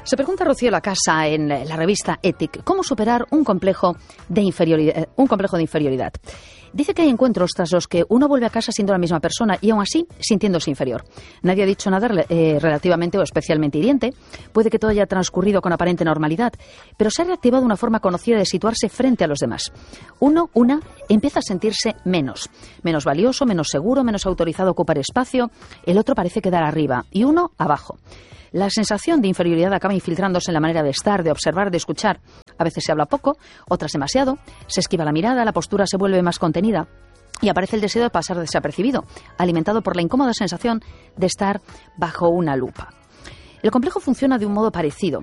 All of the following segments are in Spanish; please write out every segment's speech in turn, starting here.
Se pregunta Rocío Lacasa en la revista Ethic cómo superar un complejo de inferioridad. Dice que hay encuentros tras los que uno vuelve a casa siendo la misma persona y aún así sintiéndose inferior. Nadie ha dicho nada relativamente o especialmente hiriente. Puede que todo haya transcurrido con aparente normalidad, pero se ha reactivado una forma conocida de situarse frente a los demás. Una empieza a sentirse menos valioso, menos seguro, menos autorizado a ocupar espacio. El otro parece quedar arriba y uno abajo. La sensación de inferioridad acaba infiltrándose en la manera de estar, de observar, de escuchar. A veces se habla poco, otras demasiado, se esquiva la mirada, la postura se vuelve más contenida y aparece el deseo de pasar desapercibido, alimentado por la incómoda sensación de estar bajo una lupa. El complejo funciona de un modo parecido.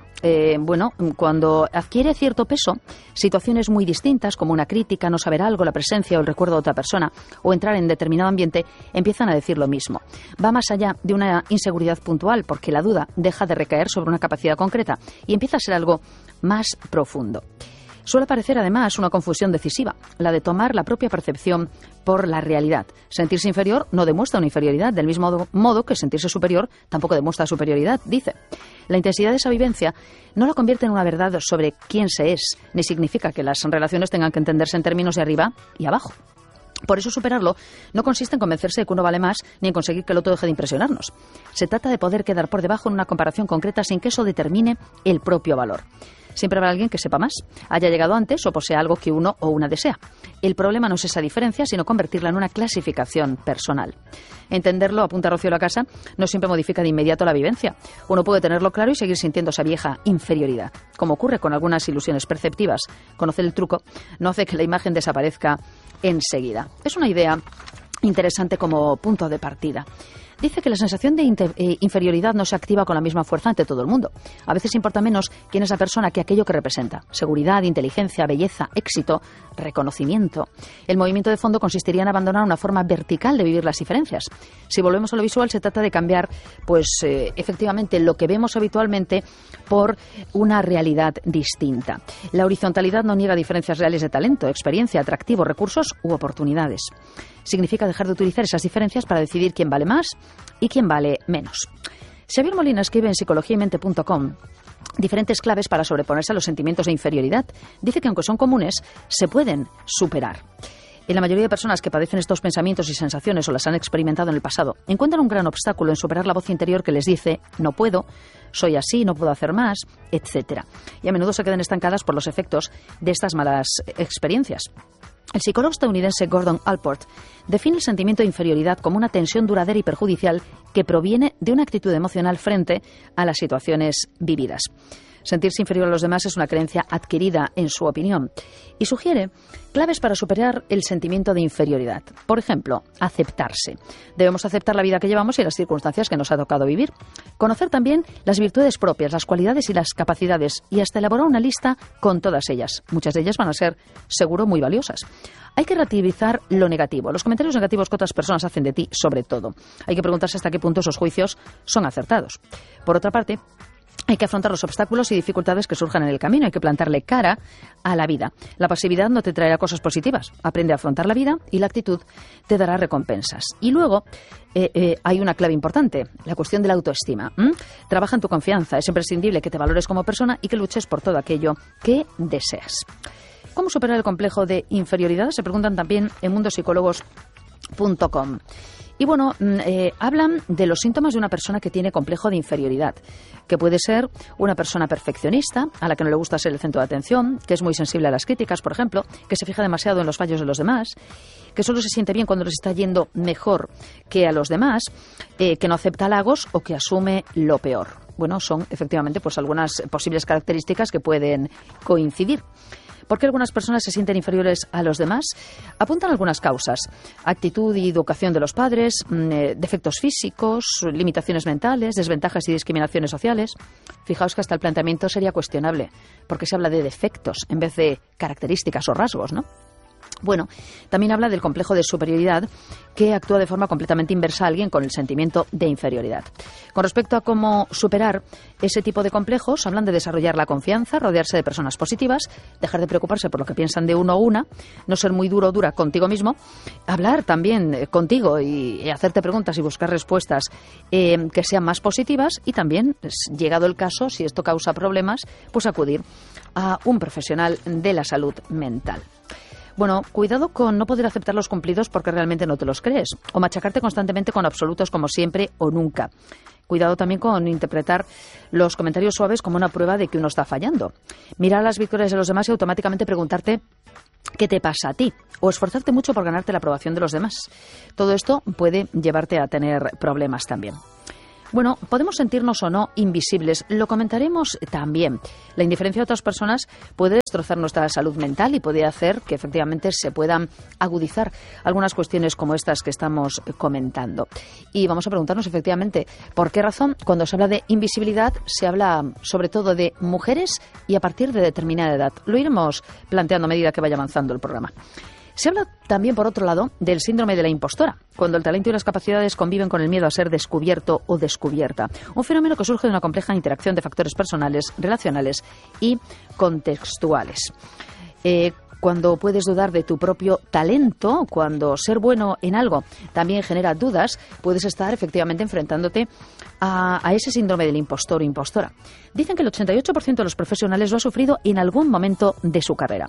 Cuando adquiere cierto peso, situaciones muy distintas como una crítica, no saber algo, la presencia o el recuerdo de otra persona o entrar en determinado ambiente empiezan a decir lo mismo. Va más allá de una inseguridad puntual porque la duda deja de recaer sobre una capacidad concreta y empieza a ser algo más profundo. Suele aparecer además una confusión decisiva, la de tomar la propia percepción por la realidad. Sentirse inferior no demuestra una inferioridad, del mismo modo que sentirse superior tampoco demuestra superioridad, dice. La intensidad de esa vivencia no la convierte en una verdad sobre quién se es, ni significa que las relaciones tengan que entenderse en términos de arriba y abajo. Por eso superarlo no consiste en convencerse de que uno vale más ni en conseguir que el otro deje de impresionarnos. Se trata de poder quedar por debajo en una comparación concreta sin que eso determine el propio valor. Siempre habrá alguien que sepa más, haya llegado antes o posea algo que uno o una desea. El problema no es esa diferencia, sino convertirla en una clasificación personal. Entenderlo, apunta Rocío Lacasa, no siempre modifica de inmediato la vivencia. Uno puede tenerlo claro y seguir sintiendo esa vieja inferioridad. Como ocurre con algunas ilusiones perceptivas, conocer el truco no hace que la imagen desaparezca enseguida. Es una idea interesante como punto de partida. Dice que la sensación de inferioridad no se activa con la misma fuerza ante todo el mundo. A veces importa menos quién es la persona que aquello que representa. Seguridad, inteligencia, belleza, éxito, reconocimiento. El movimiento de fondo consistiría en abandonar una forma vertical de vivir las diferencias. Si volvemos a lo visual, se trata de cambiar, efectivamente, lo que vemos habitualmente por una realidad distinta. La horizontalidad no niega diferencias reales de talento, experiencia, atractivo, recursos u oportunidades. Significa dejar de utilizar esas diferencias para decidir quién vale más y quién vale menos. Xavier Molina escribe en psicologiaymente.com diferentes claves para sobreponerse a los sentimientos de inferioridad. Dice que aunque son comunes, se pueden superar. En la mayoría de personas que padecen estos pensamientos y sensaciones o las han experimentado en el pasado, encuentran un gran obstáculo en superar la voz interior que les dice no puedo, soy así, no puedo hacer más, etc. Y a menudo se quedan estancadas por los efectos de estas malas experiencias. El psicólogo estadounidense Gordon Allport define el sentimiento de inferioridad como una tensión duradera y perjudicial que proviene de una actitud emocional frente a las situaciones vividas. Sentirse inferior a los demás es una creencia adquirida, en su opinión, y sugiere claves para superar el sentimiento de inferioridad. Por ejemplo, aceptarse. Debemos aceptar la vida que llevamos y las circunstancias que nos ha tocado vivir. Conocer también las virtudes propias, las cualidades y las capacidades, y hasta elaborar una lista con todas ellas. Muchas de ellas van a ser, seguro, muy valiosas. Hay que relativizar lo negativo, los comentarios negativos que otras personas hacen de ti, sobre todo. Hay que preguntarse hasta qué punto esos juicios son acertados. Por otra parte, hay que afrontar los obstáculos y dificultades que surjan en el camino. Hay que plantarle cara a la vida. La pasividad no te traerá cosas positivas. Aprende a afrontar la vida y la actitud te dará recompensas. Y luego hay una clave importante, la cuestión de la autoestima. Trabaja en tu confianza. Es imprescindible que te valores como persona y que luches por todo aquello que deseas. ¿Cómo superar el complejo de inferioridad? Se preguntan también en mundopsicólogos.com. Y hablan de los síntomas de una persona que tiene complejo de inferioridad, que puede ser una persona perfeccionista, a la que no le gusta ser el centro de atención, que es muy sensible a las críticas, por ejemplo, que se fija demasiado en los fallos de los demás, que solo se siente bien cuando les está yendo mejor que a los demás, que no acepta halagos o que asume lo peor. Bueno, son efectivamente algunas posibles características que pueden coincidir. ¿Por qué algunas personas se sienten inferiores a los demás? Apuntan algunas causas: actitud y educación de los padres, defectos físicos, limitaciones mentales, desventajas y discriminaciones sociales. Fijaos que hasta el planteamiento sería cuestionable, porque se habla de defectos en vez de características o rasgos, ¿no? Bueno, también habla del complejo de superioridad que actúa de forma completamente inversa a alguien con el sentimiento de inferioridad. Con respecto a cómo superar ese tipo de complejos, hablan de desarrollar la confianza, rodearse de personas positivas, dejar de preocuparse por lo que piensan de uno o una, no ser muy duro o dura contigo mismo, hablar también contigo y hacerte preguntas y buscar respuestas que sean más positivas y también, llegado el caso, si esto causa problemas, pues acudir a un profesional de la salud mental. Bueno, cuidado con no poder aceptar los cumplidos porque realmente no te los crees, o machacarte constantemente con absolutos como siempre o nunca. Cuidado también con interpretar los comentarios suaves como una prueba de que uno está fallando. Mirar las victorias de los demás y automáticamente preguntarte qué te pasa a ti, o esforzarte mucho por ganarte la aprobación de los demás. Todo esto puede llevarte a tener problemas también. Bueno, podemos sentirnos o no invisibles, lo comentaremos también. La indiferencia de otras personas puede destrozar nuestra salud mental y puede hacer que efectivamente se puedan agudizar algunas cuestiones como estas que estamos comentando. Y vamos a preguntarnos efectivamente por qué razón cuando se habla de invisibilidad se habla sobre todo de mujeres y a partir de determinada edad. Lo iremos planteando a medida que vaya avanzando el programa. Se habla también, por otro lado, del síndrome de la impostora, cuando el talento y las capacidades conviven con el miedo a ser descubierto o descubierta. Un fenómeno que surge de una compleja interacción de factores personales, relacionales y contextuales. Cuando puedes dudar de tu propio talento, cuando ser bueno en algo también genera dudas, puedes estar efectivamente enfrentándote a ese síndrome del impostor o impostora. Dicen que el 88% de los profesionales lo ha sufrido en algún momento de su carrera.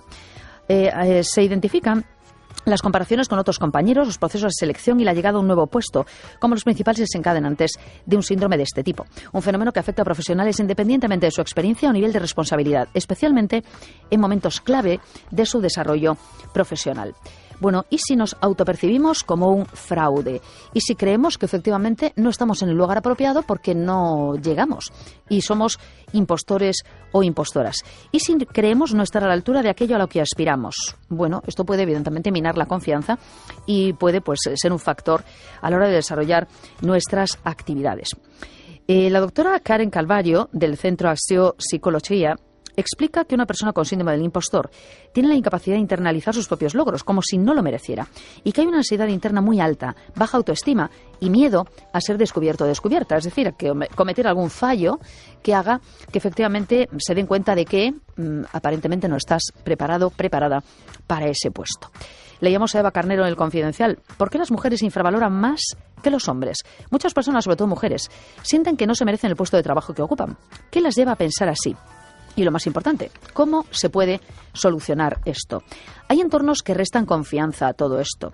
Se identifican las comparaciones con otros compañeros, los procesos de selección y la llegada a un nuevo puesto como los principales desencadenantes de un síndrome de este tipo. Un fenómeno que afecta a profesionales independientemente de su experiencia o nivel de responsabilidad, especialmente en momentos clave de su desarrollo profesional. Bueno, ¿y si nos autopercibimos como un fraude? ¿Y si creemos que efectivamente no estamos en el lugar apropiado porque no llegamos y somos impostores o impostoras? ¿Y si creemos no estar a la altura de aquello a lo que aspiramos? Bueno, esto puede evidentemente minar la confianza y puede ser un factor a la hora de desarrollar nuestras actividades. La doctora Karen Calvario, del Centro Acció Psicología, explica que una persona con síndrome del impostor tiene la incapacidad de internalizar sus propios logros, como si no lo mereciera, y que hay una ansiedad interna muy alta, baja autoestima y miedo a ser descubierto o descubierta, es decir, a que cometer algún fallo que haga que efectivamente se den cuenta de que aparentemente no estás preparado, preparada para ese puesto. Leíamos a Eva Carnero en El Confidencial. ¿Por qué las mujeres infravaloran más que los hombres? Muchas personas, sobre todo mujeres, sienten que no se merecen el puesto de trabajo que ocupan. ¿Qué las lleva a pensar así? Y lo más importante, ¿cómo se puede solucionar esto? Hay entornos que restan confianza a todo esto.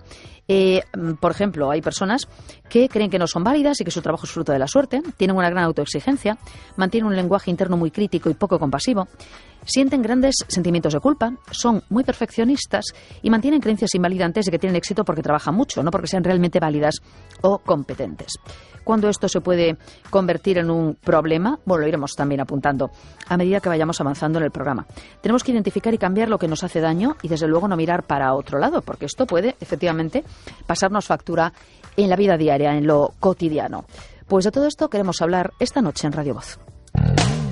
Por ejemplo, hay personas que creen que no son válidas y que su trabajo es fruto de la suerte, tienen una gran autoexigencia, mantienen un lenguaje interno muy crítico y poco compasivo, sienten grandes sentimientos de culpa, son muy perfeccionistas y mantienen creencias invalidantes de que tienen éxito porque trabajan mucho, no porque sean realmente válidas o competentes. Cuando esto se puede convertir en un problema, bueno, lo iremos también apuntando a medida que vayamos avanzando en el programa. Tenemos que identificar y cambiar lo que nos hace daño y desde luego no mirar para otro lado, porque esto puede efectivamente pasarnos factura en la vida diaria, en lo cotidiano. Pues de todo esto queremos hablar esta noche en Radio Voz.